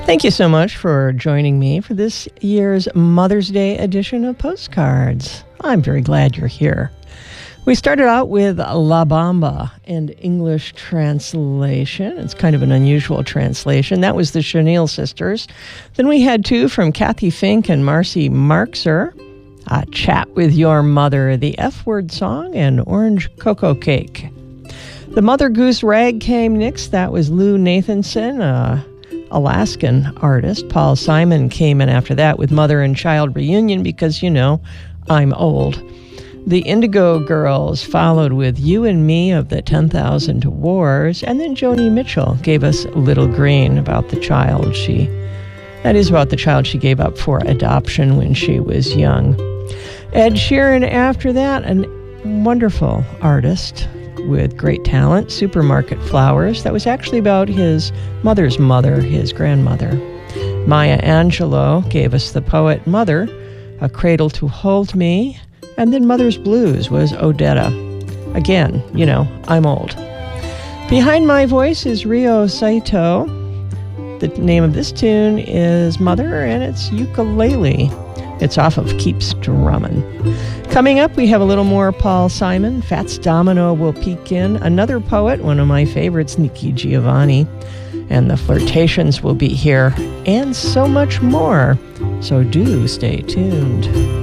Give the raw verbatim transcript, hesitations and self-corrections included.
Thank you so much for joining me for this year's Mother's Day edition of Postcards. I'm very glad you're here. We started out with La Bamba and English translation. It's kind of an unusual translation. That was the Chenille Sisters. Then we had two from Kathy Fink and Marcy Marxer. Uh, Chat with Your Mother, the F-Word Song, and Orange Cocoa Cake. The Mother Goose Rag came next. That was Lou Nathanson, uh, Alaskan artist. Paul Simon came in after that with Mother and Child Reunion because, you know, I'm old. The Indigo Girls followed with You and Me of the ten thousand Wars, and then Joni Mitchell gave us Little Green about the child she, that is about the child she gave up for adoption when she was young. Ed Sheeran after that, a wonderful artist with great talent, Supermarket Flowers. That was actually about his mother's mother, his grandmother. Maya Angelou gave us the poet Mother, A Cradle to Hold Me, and then Mother's Blues was Odetta. Again, you know, I'm old. Behind my voice is Rio Saito. The name of this tune is Mother, and it's Ukulele. It's off of Keep Strummin'. Coming up, we have a little more Paul Simon. Fats Domino will peek in. Another poet, one of my favorites, Nikki Giovanni. And the Flirtations will be here. And so much more. So do stay tuned.